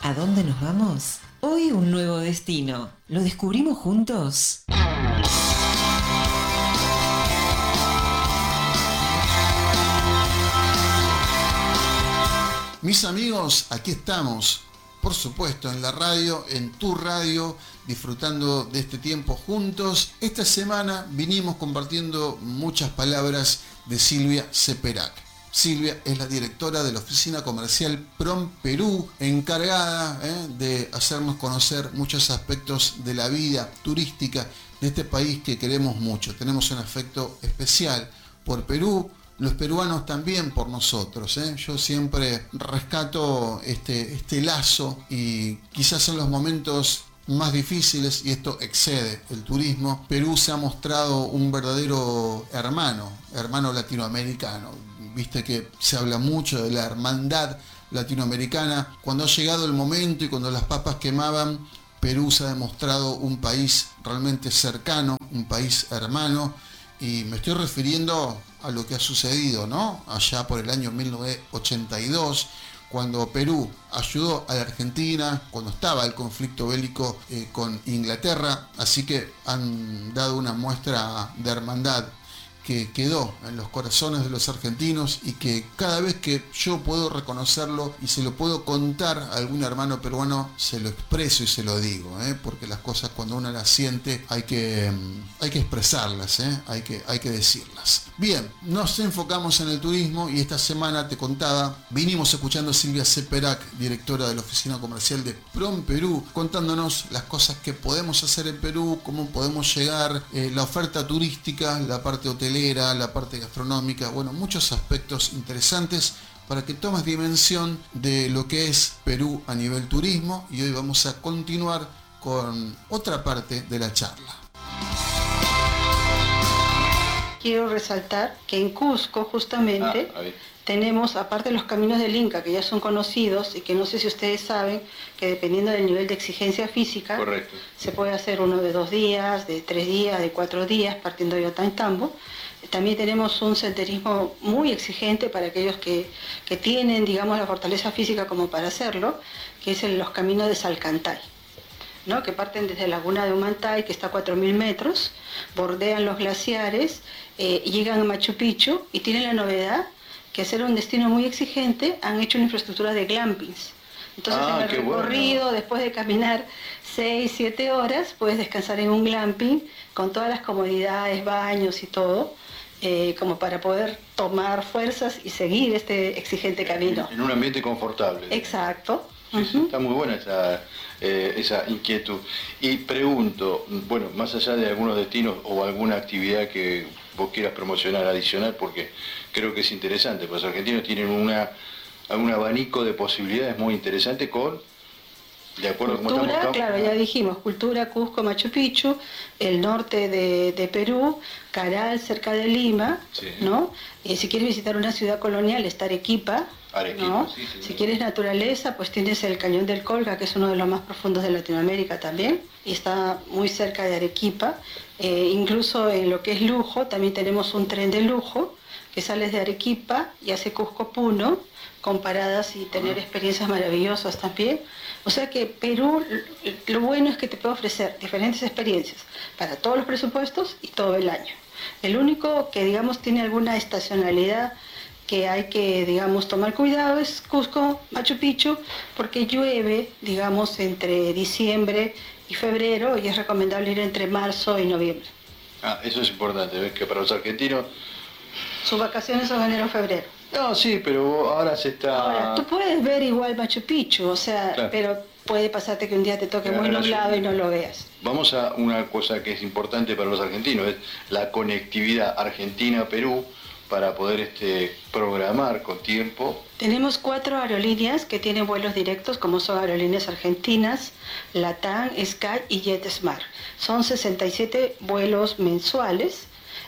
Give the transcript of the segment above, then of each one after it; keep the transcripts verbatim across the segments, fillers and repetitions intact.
¿A dónde nos vamos? Hoy un nuevo destino. ¿Lo descubrimos juntos? Mis amigos, aquí estamos, por supuesto, en la radio, en tu radio, disfrutando de este tiempo juntos. Esta semana vinimos compartiendo muchas palabras de Silvia Ceperac. Silvia es la directora de la oficina comercial Prom Perú, encargada eh, de hacernos conocer muchos aspectos de la vida turística de este país que queremos mucho. Tenemos un afecto especial por Perú, los peruanos también por nosotros. ¿eh? Yo siempre rescato este, este lazo y quizás en los momentos más difíciles, y esto excede el turismo, Perú se ha mostrado un verdadero hermano, hermano latinoamericano. Viste que se habla mucho de la hermandad latinoamericana. Cuando ha llegado el momento y cuando las papas quemaban, Perú se ha demostrado un país realmente cercano, un país hermano, y me estoy refiriendo a lo que ha sucedido, ¿no? Allá por el año mil novecientos ochenta y dos, cuando Perú ayudó a la Argentina, cuando estaba el conflicto bélico eh, con Inglaterra, así que han dado una muestra de hermandad que quedó en los corazones de los argentinos y que cada vez que yo puedo reconocerlo y se lo puedo contar a algún hermano peruano, se lo expreso y se lo digo, ¿eh? porque las cosas cuando uno las siente hay que, hay que expresarlas, ¿eh? hay que, hay que decirlas. Bien, nos enfocamos en el turismo y esta semana te contaba, vinimos escuchando a Silvia Ceperac, directora de la oficina comercial de Prom Perú, contándonos las cosas que podemos hacer en Perú, cómo podemos llegar, eh, la oferta turística, la parte hotelera, la parte gastronómica, bueno, muchos aspectos interesantes para que tomes dimensión de lo que es Perú a nivel turismo, y hoy vamos a continuar con otra parte de la charla. Quiero resaltar que en Cusco justamente ah, tenemos, aparte de los caminos del Inca, que ya son conocidos y que no sé si ustedes saben que dependiendo del nivel de exigencia física, correcto, se puede hacer uno de dos días, de tres días, de cuatro días, partiendo de Ollantaytambo. También tenemos un senderismo muy exigente para aquellos que, que tienen, digamos, la fortaleza física como para hacerlo, que es en los caminos de Salcantay, ¿no? Que parten desde la laguna de Humantay, que está a cuatro mil metros, bordean los glaciares, eh, llegan a Machu Picchu y tienen la novedad que al ser un destino muy exigente han hecho una infraestructura de glampings. Entonces ah, en el recorrido, bueno, después de caminar seis, siete horas, puedes descansar en un glamping con todas las comodidades, baños y todo, eh, como para poder tomar fuerzas y seguir este exigente camino. En un ambiente confortable. Exacto. Sí, uh-huh. Sí, está muy buena esa, eh, esa inquietud. Y pregunto, bueno, más allá de algunos destinos o alguna actividad que vos quieras promocionar adicional, porque creo que es interesante, pues los argentinos tienen una, un abanico de posibilidades muy interesante con, de acuerdo cultura, como estamos, claro, ya dijimos, cultura, Cusco, Machu Picchu, el norte de, de Perú, Caral, cerca de Lima, sí, ¿no? Eh, si quieres visitar una ciudad colonial, está Arequipa, Arequipa, ¿no? Sí, sí, si sí. quieres naturaleza, pues tienes el Cañón del Colca, que es uno de los más profundos de Latinoamérica también, y está muy cerca de Arequipa. Eh, incluso en lo que es lujo, también tenemos un tren de lujo, que sales de Arequipa y hace Cusco-Puno, con paradas y tener experiencias maravillosas también. O sea que Perú, lo bueno es que te puede ofrecer diferentes experiencias para todos los presupuestos y todo el año. El único que, digamos, tiene alguna estacionalidad que hay que, digamos, tomar cuidado es Cusco, Machu Picchu, porque llueve, digamos, entre diciembre y febrero, y es recomendable ir entre marzo y noviembre. Ah, eso es importante, ves que para los argentinos sus vacaciones son enero-febrero. No, sí, pero ahora se está... Ahora, tú puedes ver igual Machu Picchu, o sea, claro, pero puede pasarte que un día te toque claro, muy nublado y no lo veas. Vamos a una cosa que es importante para los argentinos, es la conectividad Argentina-Perú para poder este, programar con tiempo. Tenemos cuatro aerolíneas que tienen vuelos directos, como son Aerolíneas Argentinas, Latam, Sky y JetSmart. Son sesenta y siete vuelos mensuales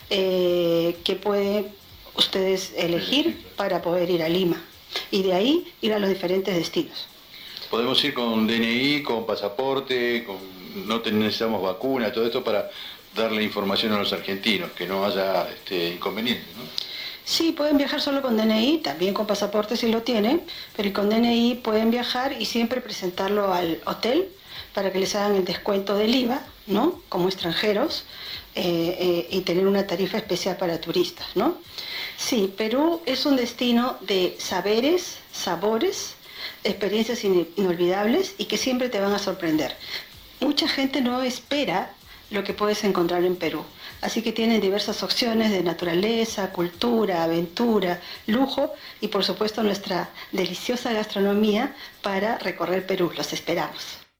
eh, que pueden ustedes elegir para poder ir a Lima y de ahí ir a los diferentes destinos. Podemos ir con D N I, con pasaporte, con, no necesitamos vacuna, todo esto para darle información a los argentinos, que no haya este, inconvenientes, ¿no? Sí, pueden viajar solo con D N I, también con pasaporte si lo tienen, pero con D N I pueden viajar y siempre presentarlo al hotel para que les hagan el descuento del I V A, ¿no? Como extranjeros, eh, eh, y tener una tarifa especial para turistas, ¿no? Sí, Perú es un destino de saberes, sabores, experiencias inolvidables y que siempre te van a sorprender. Mucha gente no espera lo que puedes encontrar en Perú. Así que tienen diversas opciones de naturaleza, cultura, aventura, lujo y por supuesto nuestra deliciosa gastronomía para recorrer Perú. Los esperamos.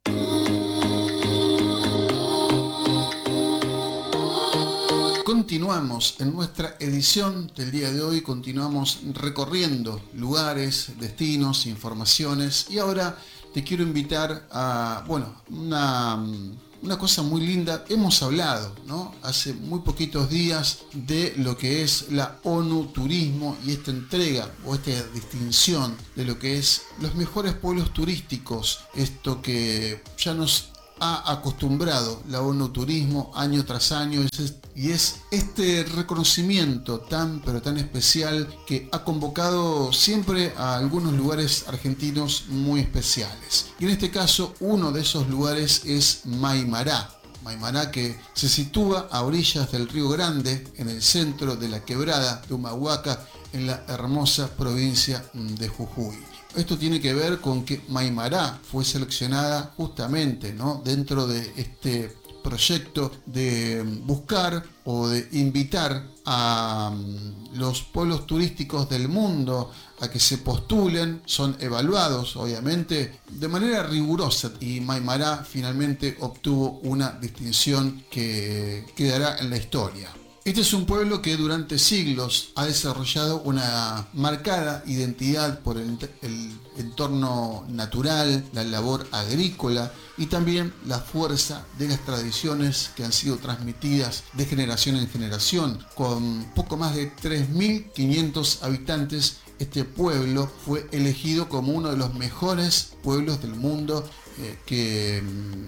Continuamos en nuestra edición del día de hoy, continuamos recorriendo lugares, destinos, informaciones y ahora te quiero invitar a, bueno, una... Una cosa muy linda, hemos hablado, ¿no? Hace muy poquitos días de lo que es la ONU Turismo y esta entrega o esta distinción de lo que es los mejores pueblos turísticos, esto que ya nos ha acostumbrado la ONU Turismo año tras año y es este reconocimiento tan pero tan especial que ha convocado siempre a algunos lugares argentinos muy especiales. Y en este caso uno de esos lugares es Maimará. Maimará, que se sitúa a orillas del Río Grande, en el centro de la quebrada de Humahuaca, en la hermosa provincia de Jujuy. Esto tiene que ver con que Maimará fue seleccionada justamente, ¿no?, dentro de este proyecto de buscar o de invitar a los pueblos turísticos del mundo a que se postulen, son evaluados obviamente de manera rigurosa y Maimará finalmente obtuvo una distinción que quedará en la historia. Este es un pueblo que durante siglos ha desarrollado una marcada identidad por el, el entorno natural, la labor agrícola y también la fuerza de las tradiciones que han sido transmitidas de generación en generación. Con poco más de tres mil quinientos habitantes, este pueblo fue elegido como uno de los mejores pueblos del mundo eh, que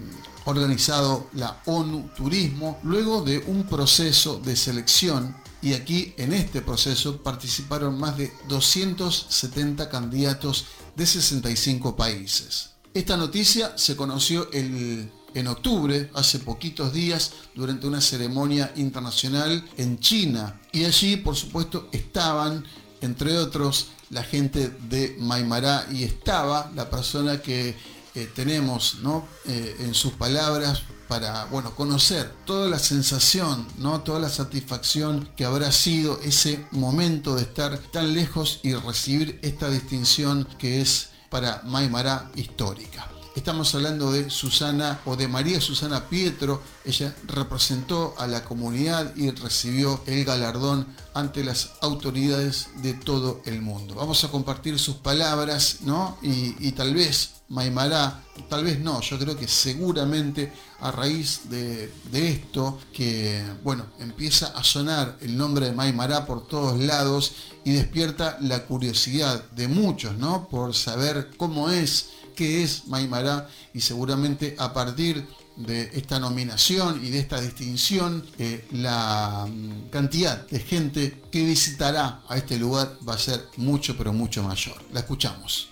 ha organizado la ONU Turismo luego de un proceso de selección, y aquí en este proceso participaron más de doscientos setenta candidatos de sesenta y cinco países. Esta noticia se conoció el, en octubre, hace poquitos días, durante una ceremonia internacional en China, y allí por supuesto estaban, entre otros, la gente de Maimará, y estaba la persona que eh, tenemos, ¿no?, eh, en sus palabras para, bueno, conocer toda la sensación, ¿no?, toda la satisfacción que habrá sido ese momento de estar tan lejos y recibir esta distinción que es para Maimará histórica. Estamos hablando de Susana o de María Susana Pietro. Ella representó a la comunidad y recibió el galardón ante las autoridades de todo el mundo. Vamos a compartir sus palabras, ¿no? Y, y tal vez Maimará, tal vez no, yo creo que seguramente a raíz de, de esto, que bueno, empieza a sonar el nombre de Maimará por todos lados y despierta la curiosidad de muchos, ¿no?, por saber cómo es, qué es Maimará, y seguramente a partir de esta nominación y de esta distinción, eh, la um, cantidad de gente que visitará a este lugar va a ser mucho, pero mucho mayor. La escuchamos.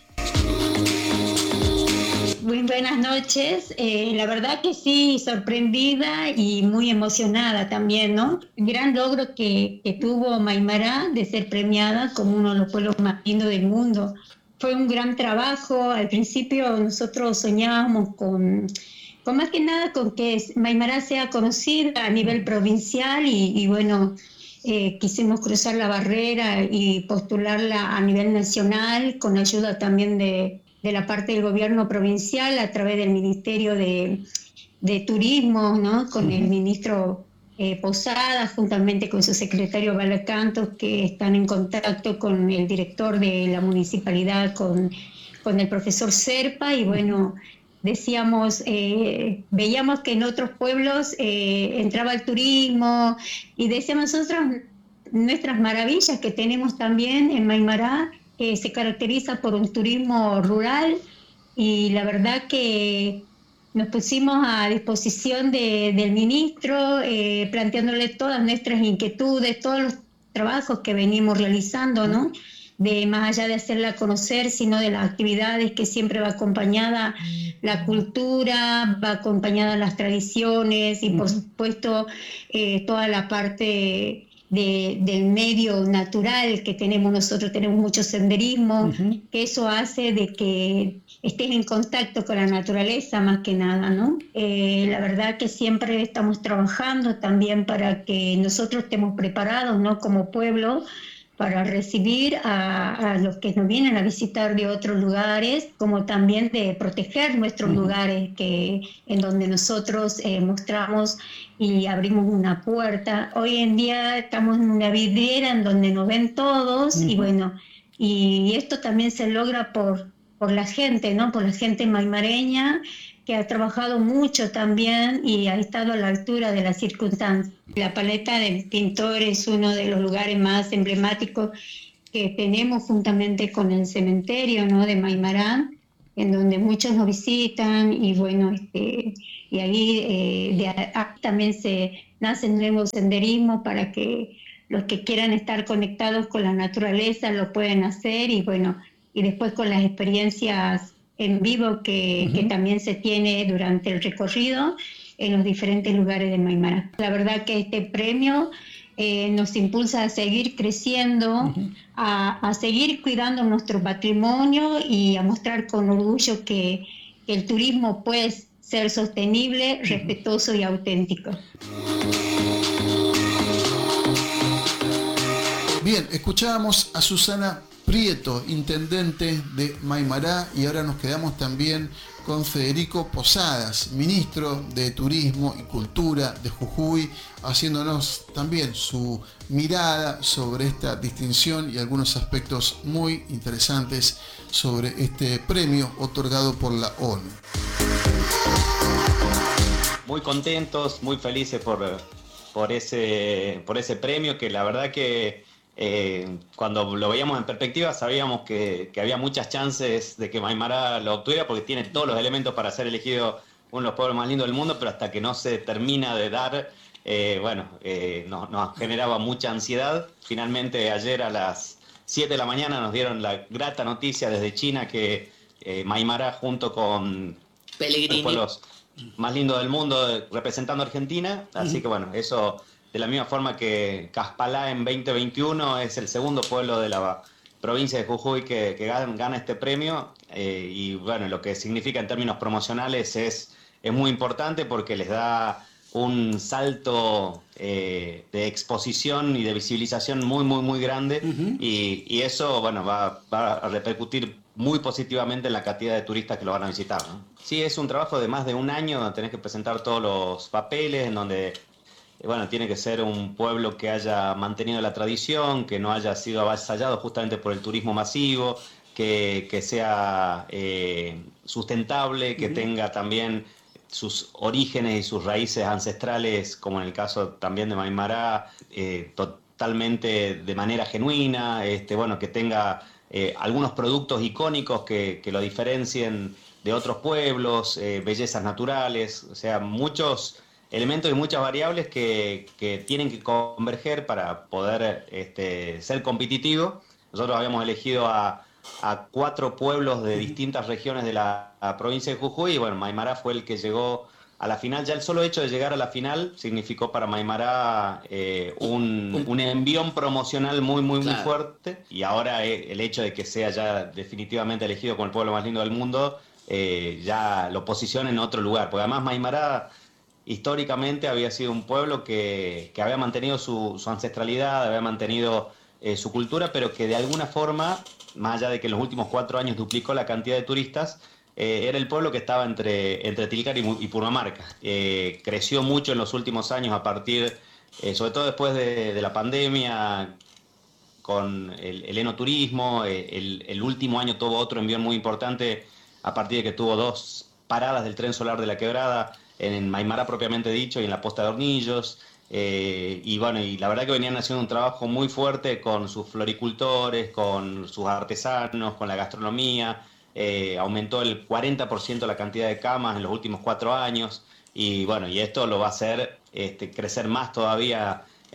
Muy buenas noches. Eh, la verdad que sí, sorprendida y muy emocionada también, ¿no? Gran logro que, que tuvo Maimará de ser premiada como uno de los pueblos más lindos del mundo. Fue un gran trabajo. Al principio nosotros soñábamos con, con más que nada con que Maimará sea conocida a nivel provincial y, y bueno, eh, quisimos cruzar la barrera y postularla a nivel nacional con ayuda también de, de la parte del gobierno provincial a través del Ministerio de, de Turismo, ¿no?, con el ministro Eh, Posada, juntamente con su secretario Balacantos, que están en contacto con el director de la municipalidad, con, con el profesor Serpa, y bueno, decíamos, eh, veíamos que en otros pueblos eh, entraba el turismo, y decíamos nosotros, nuestras maravillas que tenemos también en Maimará, que se caracteriza por un turismo rural, y la verdad que nos pusimos a disposición de, del ministro, eh, planteándole todas nuestras inquietudes, todos los trabajos que venimos realizando, ¿no? De más allá de hacerla conocer, sino de las actividades que siempre va acompañada la cultura, va acompañada las tradiciones y por supuesto eh, toda la parte de, del medio natural que tenemos nosotros, tenemos mucho senderismo, uh-huh. que eso hace de que estés en contacto con la naturaleza más que nada, ¿no? Eh, la verdad que siempre estamos trabajando también para que nosotros estemos preparados, ¿no? Como pueblo, para recibir a, a los que nos vienen a visitar de otros lugares, como también de proteger nuestros uh-huh. lugares que, en donde nosotros eh, mostramos y abrimos una puerta. Hoy en día estamos en una vidriera en donde nos ven todos uh-huh. y bueno, y esto también se logra por, por la gente, ¿no? Por la gente maimareña, que ha trabajado mucho también y ha estado a la altura de las circunstancias. La paleta del pintor es uno de los lugares más emblemáticos que tenemos juntamente con el cementerio, ¿no? de Maimará, en donde muchos nos visitan y bueno, este, y ahí eh, de ahí también se nace un nuevo senderismo para que los que quieran estar conectados con la naturaleza lo pueden hacer y bueno, y después con las experiencias en vivo que, uh-huh. que también se tiene durante el recorrido en los diferentes lugares de Maimará. La verdad que este premio eh, nos impulsa a seguir creciendo, uh-huh. a, a seguir cuidando nuestro patrimonio y a mostrar con orgullo que, que el turismo puede ser sostenible, uh-huh. respetuoso y auténtico. Bien, escuchábamos a Susana Prieto, intendente de Maimará, y ahora nos quedamos también con Federico Posadas, ministro de Turismo y Cultura de Jujuy, haciéndonos también su mirada sobre esta distinción y algunos aspectos muy interesantes sobre este premio otorgado por la ONU. Muy contentos, muy felices por, por, ese, por ese premio, que la verdad que Eh, cuando lo veíamos en perspectiva sabíamos que, que había muchas chances de que Maimará lo obtuviera porque tiene todos los elementos para ser elegido uno de los pueblos más lindos del mundo, pero hasta que no se termina de dar, eh, bueno, eh, nos, nos generaba mucha ansiedad. Finalmente ayer a las siete de la mañana nos dieron la grata noticia desde China que eh, Maimará junto con Pellegrini, los pueblos más lindos del mundo representando a Argentina, así uh-huh. que bueno, eso... De la misma forma que Caspalá en veinte veintiuno es el segundo pueblo de la provincia de Jujuy que, que gana este premio eh, y bueno, lo que significa en términos promocionales es, es muy importante porque les da un salto eh, de exposición y de visibilización muy, muy, muy grande uh-huh. y, y eso bueno, va, va a repercutir muy positivamente en la cantidad de turistas que lo van a visitar, ¿no? Sí, es un trabajo de más de un año donde tenés que presentar todos los papeles, en donde bueno, tiene que ser un pueblo que haya mantenido la tradición, que no haya sido avasallado justamente por el turismo masivo, que, que sea eh, sustentable, que uh-huh. tenga también sus orígenes y sus raíces ancestrales, como en el caso también de Maimará, eh, totalmente de manera genuina, este, bueno, que tenga eh, algunos productos icónicos que, que lo diferencien de otros pueblos, eh, bellezas naturales, o sea, muchos elementos y muchas variables que, que tienen que converger para poder este, ser competitivo. Nosotros habíamos elegido a, a cuatro pueblos de distintas regiones de la, la provincia de Jujuy y bueno, Maimará fue el que llegó a la final. Ya el solo hecho de llegar a la final significó para Maimará eh, un, un envión promocional muy, muy, claro. muy fuerte y ahora eh, el hecho de que sea ya definitivamente elegido como el pueblo más lindo del mundo eh, ya lo posiciona en otro lugar, porque además Maimará históricamente había sido un pueblo que, que había mantenido su, su ancestralidad, había mantenido eh, su cultura, pero que de alguna forma, más allá de que en los últimos cuatro años duplicó la cantidad de turistas, eh, era el pueblo que estaba entre, entre Tilcara y, y Purmamarca. Eh, creció mucho en los últimos años a partir, eh, sobre todo después de, de la pandemia, con el, el enoturismo. Eh, el, el último año tuvo otro envión muy importante a partir de que tuvo dos paradas del tren solar de la Quebrada, en Maimará propiamente dicho y en la Posta de Hornillos, eh, y bueno, y la verdad que venían haciendo un trabajo muy fuerte con sus floricultores, con sus artesanos, con la gastronomía, eh, aumentó el cuarenta por ciento la cantidad de camas en los últimos cuatro años, y bueno, y esto lo va a hacer este, crecer más todavía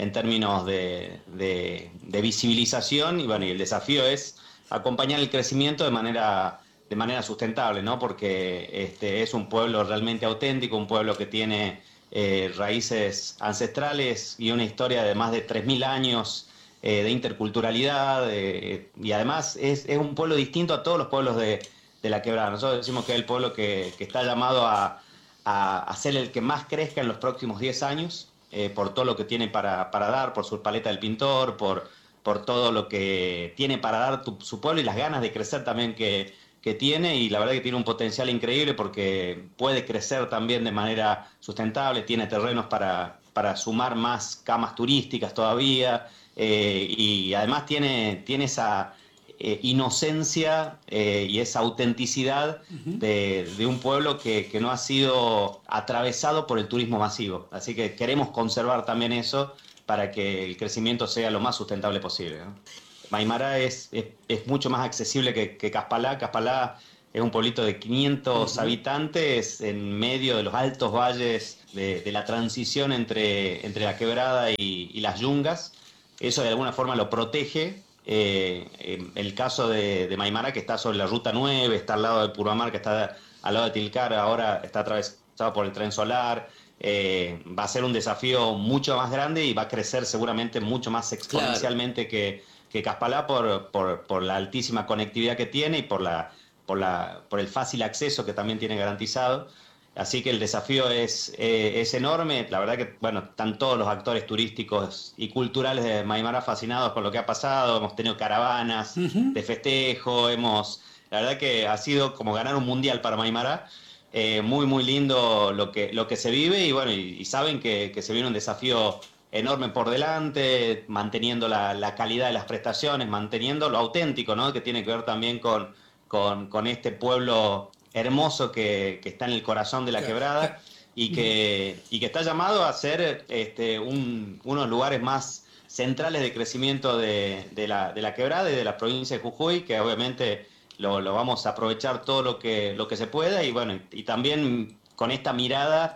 en términos de, de, de visibilización, y bueno, y el desafío es acompañar el crecimiento de manera, de manera sustentable, ¿no? Porque este, es un pueblo realmente auténtico, un pueblo que tiene eh, raíces ancestrales y una historia de más de tres mil años eh, de interculturalidad, eh, y además es, es un pueblo distinto a todos los pueblos de, de la Quebrada. Nosotros decimos que es el pueblo que, que está llamado a, a, a ser el que más crezca en los próximos diez años, eh, por todo lo que tiene para, para dar, por su paleta del pintor, por, por todo lo que tiene para dar tu, su pueblo y las ganas de crecer también que, que tiene, y la verdad que tiene un potencial increíble porque puede crecer también de manera sustentable, tiene terrenos para, para sumar más camas turísticas todavía, eh, y además tiene, tiene esa eh, inocencia eh, y esa autenticidad uh-huh. de, de un pueblo que, que no ha sido atravesado por el turismo masivo. Así que queremos conservar también eso para que el crecimiento sea lo más sustentable posible, ¿no? Maimará es, es, es mucho más accesible que, que Caspalá. Caspalá es un pueblito de quinientos uh-huh. habitantes en medio de los altos valles de, de la transición entre, entre la Quebrada y, y las Yungas. Eso de alguna forma lo protege. Eh, en el caso de, de Maimará, que está sobre la Ruta nueve, está al lado de Puruamar, que está al lado de Tilcara, ahora está atravesado por el tren solar. Eh, va a ser un desafío mucho más grande y va a crecer seguramente mucho más exponencialmente claro. que, que Caspalá por, por, por la altísima conectividad que tiene y por, la, por, la, por el fácil acceso que también tiene garantizado. Así que el desafío es, eh, es enorme. La verdad que, bueno, están todos los actores turísticos y culturales de Maimará fascinados con lo que ha pasado. Hemos tenido caravanas uh-huh. de festejo, hemos... La verdad que ha sido como ganar un mundial para Maimará. Eh, muy, muy lindo lo que, lo que se vive, y bueno, y, y saben que, que se viene un desafío enorme por delante, manteniendo la, la calidad de las prestaciones, manteniendo lo auténtico, ¿no? Que tiene que ver también con, con, con este pueblo hermoso que, que está en el corazón de la Quebrada y que, y que está llamado a ser este, un, unos lugares más centrales de crecimiento de, de, la, de la Quebrada y de la provincia de Jujuy, que obviamente lo, lo vamos a aprovechar todo lo que, lo que se pueda, y bueno, y, y también con esta mirada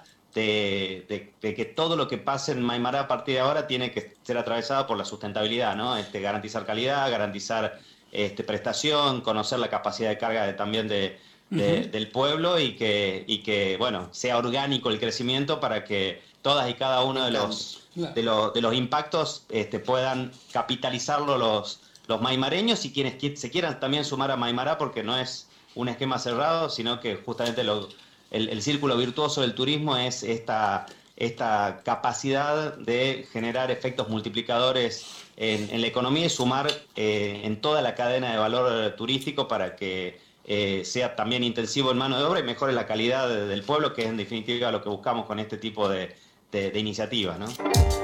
De, de, de que todo lo que pase en Maimará a partir de ahora tiene que ser atravesado por la sustentabilidad, ¿no? Este, garantizar calidad, garantizar este, prestación, conocer la capacidad de carga de, también de, de, uh-huh. del pueblo, y que, y que, bueno, sea orgánico el crecimiento para que todas y cada uno de los, de los, de los impactos este, puedan capitalizarlo los, los maimareños y quienes se quieran también sumar a Maimará, porque no es un esquema cerrado, sino que justamente lo El, el círculo virtuoso del turismo es esta, esta capacidad de generar efectos multiplicadores en, en la economía y sumar eh, en toda la cadena de valor turístico para que eh, sea también intensivo en mano de obra y mejore la calidad de, del pueblo, que es en definitiva lo que buscamos con este tipo de, de, de iniciativas, ¿no?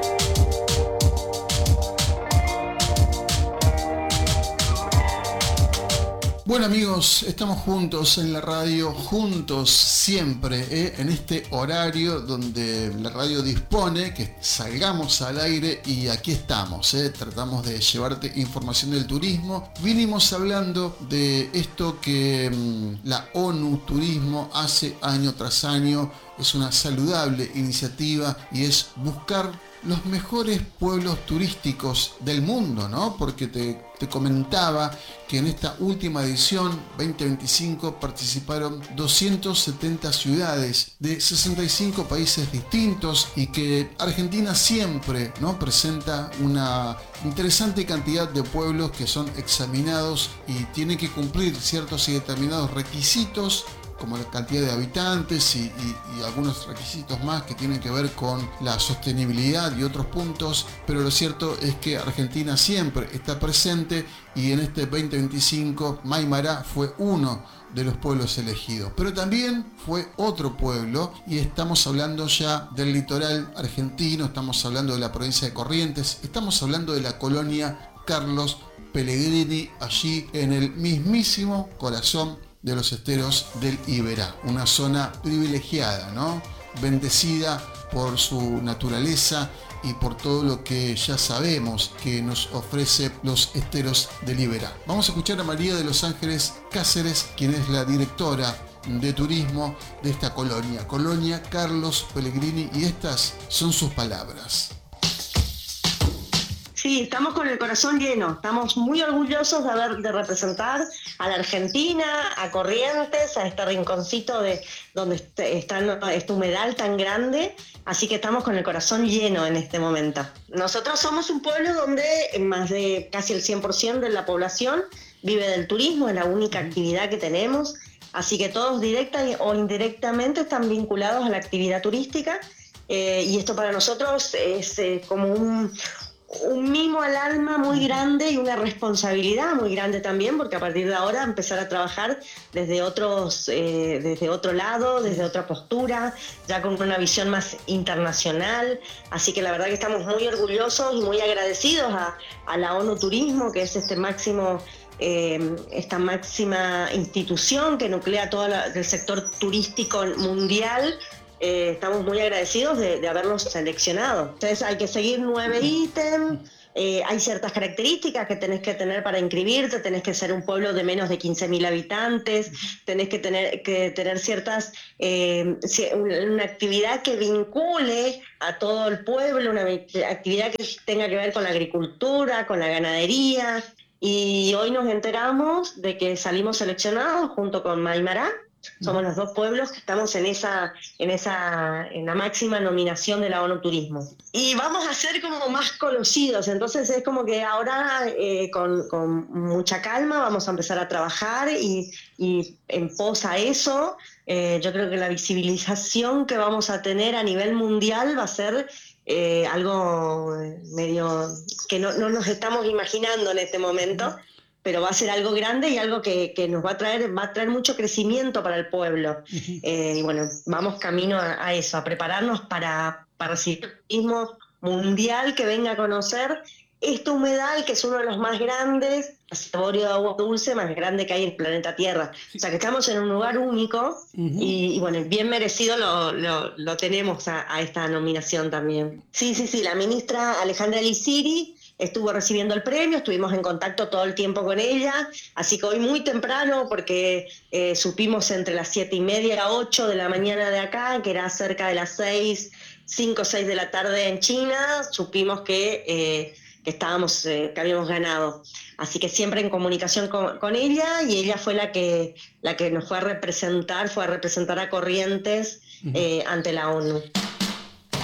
Bueno amigos, estamos juntos en la radio, juntos siempre, ¿eh? En este horario donde la radio dispone que salgamos al aire, y aquí estamos, ¿eh? Tratamos de llevarte información del turismo. Vinimos hablando de esto que mmm, la ONU Turismo hace año tras año. Es una saludable iniciativa y es buscar los mejores pueblos turísticos del mundo, ¿no? Porque te, te comentaba que en esta última edición veinte veinticinco participaron doscientas setenta ciudades de sesenta y cinco países distintos, y que Argentina siempre, ¿no?, presenta una interesante cantidad de pueblos que son examinados y tienen que cumplir ciertos y determinados requisitos, como la cantidad de habitantes y, y, y algunos requisitos más que tienen que ver con la sostenibilidad y otros puntos, pero lo cierto es que Argentina siempre está presente, y en este veinte veinticinco Maimará fue uno de los pueblos elegidos, pero también fue otro pueblo, y estamos hablando ya del litoral argentino, estamos hablando de la provincia de Corrientes, estamos hablando de la colonia Carlos Pellegrini, allí en el mismísimo corazón de los esteros del Iberá, una zona privilegiada, ¿no?, bendecida por su naturaleza y por todo lo que ya sabemos que nos ofrece los esteros del Iberá. Vamos a escuchar a María de los Ángeles Cáceres, quien es la directora de turismo de esta colonia, Colonia Carlos Pellegrini, y estas son sus palabras. Sí, estamos con el corazón lleno, estamos muy orgullosos de haber de representar a la Argentina, a Corrientes, a este rinconcito de donde está este humedal tan grande, así que estamos con el corazón lleno en este momento. Nosotros somos un pueblo donde más de casi el cien por ciento de la población vive del turismo, es la única actividad que tenemos, así que todos directa o indirectamente están vinculados a la actividad turística, eh, y esto para nosotros es eh, como un... un mimo al alma muy grande y una responsabilidad muy grande también, porque a partir de ahora empezar a trabajar desde otros, eh, desde otro lado, desde otra postura, ya con una visión más internacional. Así que la verdad que estamos muy orgullosos y muy agradecidos a, a la ONU Turismo, que es este máximo, eh, esta máxima institución que nuclea todo la, el sector turístico mundial. Eh, estamos muy agradecidos de, de haberlos seleccionado. Entonces hay que seguir nueve ítems, eh, hay ciertas características que tenés que tener para inscribirte, tenés que ser un pueblo de menos de quince mil habitantes, tenés que tener, que tener ciertas, eh, una actividad que vincule a todo el pueblo, una actividad que tenga que ver con la agricultura, con la ganadería, y hoy nos enteramos de que salimos seleccionados junto con Maimará. Somos los dos pueblos que estamos en esa, en esa, en la máxima nominación de la ONU Turismo. Y vamos a ser como más conocidos, entonces es como que ahora eh, con, con mucha calma vamos a empezar a trabajar y, y en pos a eso, eh, yo creo que la visibilización que vamos a tener a nivel mundial va a ser eh, algo medio que no, no nos estamos imaginando en este momento. Pero va a ser algo grande y algo que, que nos va a traer va a traer mucho crecimiento para el pueblo. Uh-huh. Eh, y bueno, vamos camino a, a eso, a prepararnos para, para recibir el turismo mundial que venga a conocer este humedal, que es uno de los más grandes, reservorio de agua dulce más grande que hay en el planeta Tierra. O sea que estamos en un lugar único, uh-huh. y, y bueno, bien merecido lo, lo, lo tenemos a, a esta nominación también. Sí, sí, sí, la ministra Alejandra Liziri estuvo recibiendo el premio, estuvimos en contacto todo el tiempo con ella, así que hoy muy temprano, porque eh, supimos entre las siete y media a ocho de la mañana de acá, que era cerca de las seis, cinco o seis de la tarde en China, supimos que, eh, que estábamos, eh, que habíamos ganado. Así que siempre en comunicación con, con ella, y ella fue la que, la que nos fue a representar, fue a representar a Corrientes eh, ante la ONU.